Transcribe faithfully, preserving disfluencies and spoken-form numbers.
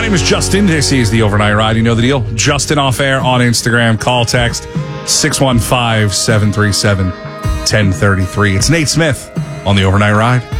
name is Justin. This is the Overnight Ride. You know the deal. Justin Off Air on Instagram. Call, text six one five, seven three seven, one zero three three. It's Nate Smith on the Overnight Ride.